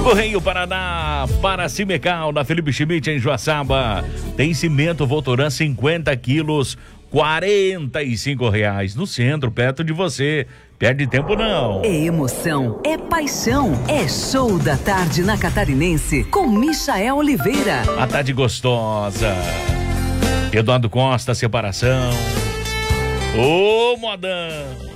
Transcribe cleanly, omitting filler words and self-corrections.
Correio Paraná, para Cimecal, na Felipe Schmidt, em Joaçaba. Tem cimento Votoran 50 quilos, R$ 45. No centro, perto de você. Perde tempo não. É emoção, é paixão, é show da tarde na Catarinense com Michael Oliveira. A tarde gostosa. Eduardo Costa, separação. Ô, modão.